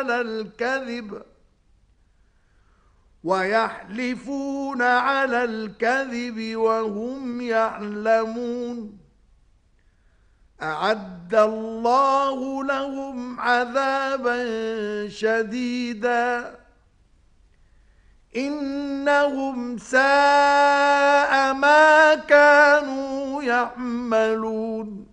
على الكذب ويحلفون على الكذب وهم يعلمون. أعد الله لهم عذابا شديدا إنهم ساء ما كانوا يعملون.